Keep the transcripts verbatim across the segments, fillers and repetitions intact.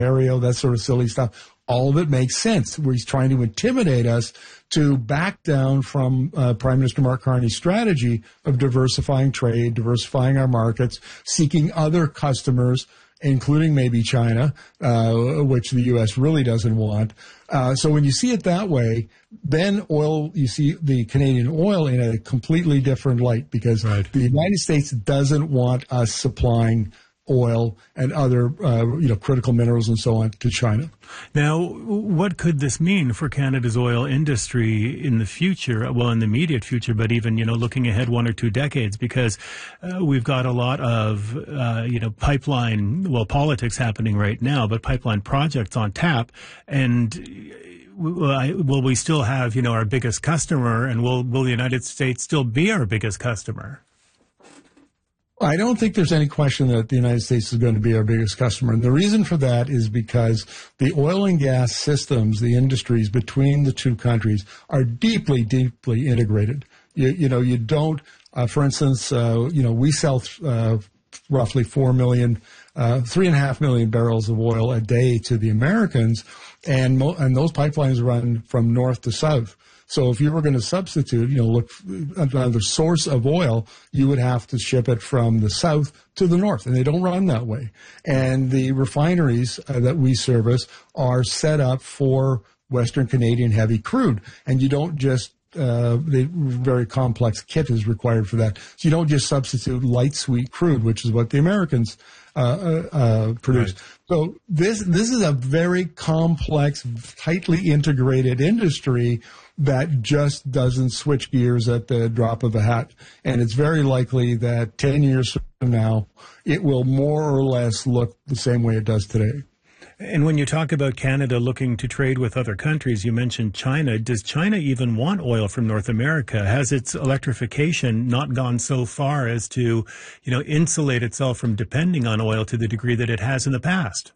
Ontario, that sort of silly stuff. All of it makes sense, where he's trying to intimidate us to back down from uh, Prime Minister Mark Carney's strategy of diversifying trade, diversifying our markets, seeking other customers, including maybe China, uh, which the U S really doesn't want. Uh, so when you see it that way, then oil, you see the Canadian oil in a completely different light, because right. the United States doesn't want us supplying oil and other, uh, you know, critical minerals and so on to China. Now, what could this mean for Canada's oil industry in the future? Well, in the immediate future, but even, you know, looking ahead one or two decades, because uh, we've got a lot of, uh, you know, pipeline, well, politics happening right now, but pipeline projects on tap. And will we still have, you know, our biggest customer, and will, will the United States still be our biggest customer? I don't think there's any question that the United States is going to be our biggest customer. And the reason for that is because the oil and gas systems, the industries between the two countries are deeply, deeply integrated. You, you know, you don't, uh, for instance, uh, you know, we sell uh, roughly four million, uh, three and a half million barrels of oil a day to the Americans, and mo- and those pipelines run from north to south. So if you were going to substitute, you know, look at the source of oil, you would have to ship it from the south to the north, and they don't run that way. And the refineries uh, that we service are set up for Western Canadian heavy crude, and you don't just uh, the very complex kit is required for that. So you don't just substitute light sweet crude, which is what the Americans uh, uh, produce. Right. So this this is a very complex, tightly integrated industry that just doesn't switch gears at the drop of a hat. And it's very likely that ten years from now, it will more or less look the same way it does today. And when you talk about Canada looking to trade with other countries, you mentioned China. Does China even want oil from North America? Has its electrification not gone so far as to, you know, insulate itself from depending on oil to the degree that it has in the past?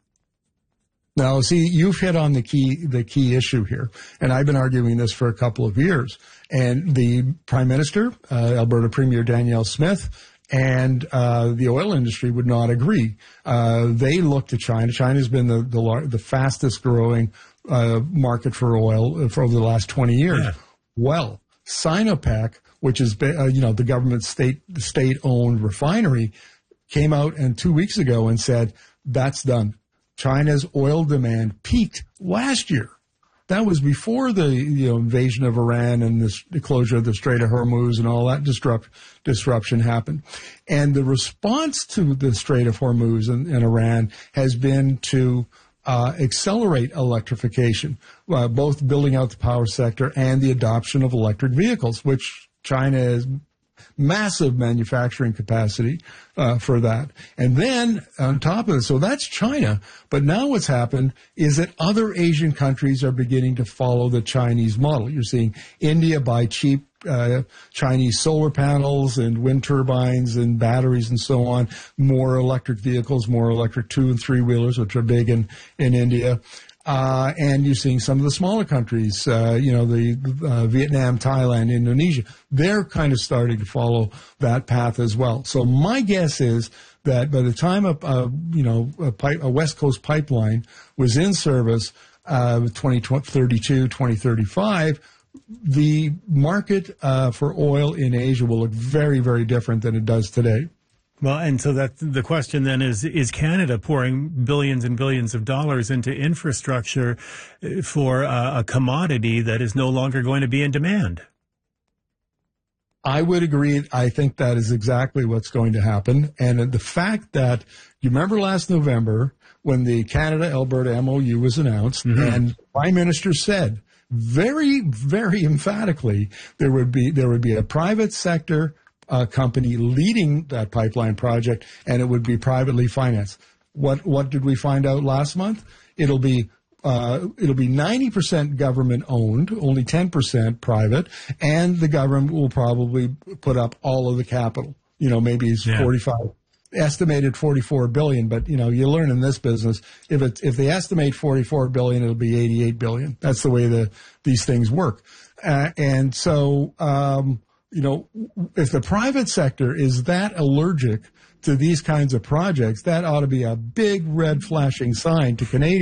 Now, see, you've hit on the key the key issue here, and I've been arguing this for a couple of years. And the Prime Minister, uh, Alberta Premier Danielle Smith, and uh, the oil industry would not agree. Uh, they look to China. China's been the the, lar- the fastest growing uh, market for oil for over the last twenty years. Yeah. Well, Sinopec, which is uh, you know the government state state owned refinery, came out and two weeks ago and said that's done. China's oil demand peaked last year. That was before the you know, invasion of Iran and the, the closure of the Strait of Hormuz and all that disrupt, disruption happened. And the response to the Strait of Hormuz and, and Iran has been to uh, accelerate electrification, uh, both building out the power sector and the adoption of electric vehicles, which China is massive manufacturing capacity uh, for that. And then on top of it, so that's China. But now what's happened is that other Asian countries are beginning to follow the Chinese model. You're seeing India buy cheap uh, Chinese solar panels and wind turbines and batteries and so on, more electric vehicles, more electric two and three wheelers, which are big in, in India. Uh, and you're seeing some of the smaller countries, uh, you know, the uh, Vietnam, Thailand, Indonesia, they're kind of starting to follow that path as well. So my guess is that by the time a, a you know a, pipe, a West Coast pipeline was in service, uh, twenty thirty-two, twenty thirty-five, the market uh, for oil in Asia will look very, very different than it does today. Well, and so that the question then is, is Canada pouring billions and billions of dollars into infrastructure for a, a commodity that is no longer going to be in demand? I would agree. I think that is exactly what's going to happen. And the fact that, you remember last November when the Canada-Alberta M O U was announced, mm-hmm. and the Prime Minister said very, very emphatically there would be there would be a private sector Uh, company leading that pipeline project, and it would be privately financed. What what did we find out last month? It'll be uh, it'll be ninety percent government owned, only ten percent private, and the government will probably put up all of the capital. You know, maybe it's yeah. forty-five, estimated forty-four billion. But you know, you learn in this business if it if they estimate forty-four billion, it'll be eighty-eight billion. That's the way the these things work, uh, and so. Um, You know, if the private sector is that allergic to these kinds of projects, that ought to be a big red flashing sign to Canadians.